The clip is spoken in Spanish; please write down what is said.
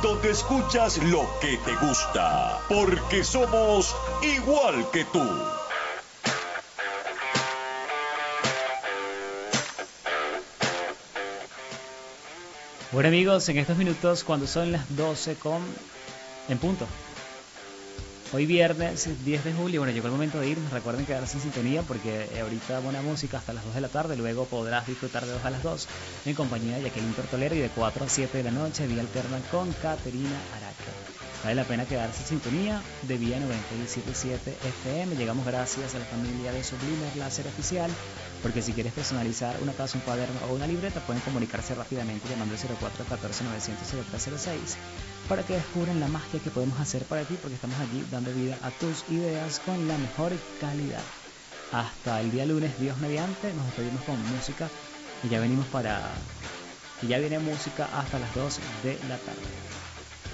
donde escuchas lo que te gusta, porque somos igual que tú. Bueno amigos, en estos minutos cuando son las 12 en punto. Hoy viernes 10 de julio, bueno, llegó el momento de irnos. Recuerden quedarse en sintonía porque ahorita buena música hasta las 2 de la tarde. Luego podrás disfrutar de 2 a las 2 en compañía de Jacqueline Tortolero y de 4 a 7 de la noche, vía alterna con Caterina Araca. Vale la pena quedarse en sintonía de vía 97.7 FM. Llegamos gracias a la familia de Sublimer Láser Oficial, porque si quieres personalizar una taza, un cuaderno o una libreta, pueden comunicarse rápidamente llamando al 0414-900-0306 para que descubran la magia que podemos hacer para ti, porque estamos allí dando vida a tus ideas con la mejor calidad. Hasta el día lunes, Dios mediante, nos despedimos con música y ya venimos y ya viene música hasta las 2 de la tarde.